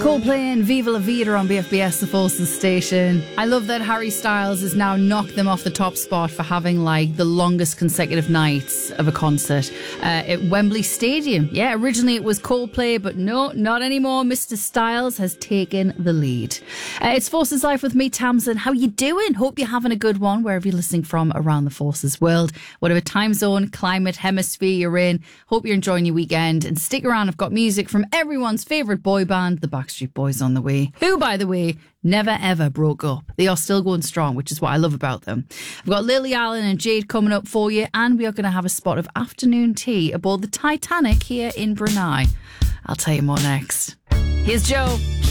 Coldplay and Viva La Vida on BFBS, the Forces station. I love that Harry Styles has now knocked them off the top spot for having like the longest consecutive nights of a concert at Wembley Stadium. Yeah, originally it was Coldplay, but no, not anymore. Mr. Styles has taken the lead. It's Forces Life with me, Tamsin. How you doing? Hope you're having a good one wherever you're listening from around the Forces world. Whatever time zone, climate, hemisphere you're in. Hope you're enjoying your weekend. And stick around, I've got music from everyone's favourite boy band, the Backstreet Boys, on the way. Who, by the way, never ever broke up. They are still going strong, which is what I love about them. I've got Lily Allen and Jade coming up for you, and we are going to have a spot of afternoon tea aboard the Titanic here in Brunei. I'll tell you more next. Here's Joe.